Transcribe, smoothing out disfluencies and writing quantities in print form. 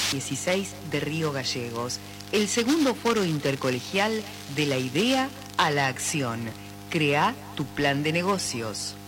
16 de Río Gallegos, el segundo foro intercolegial de la idea a la acción. Crea tu plan de negocios.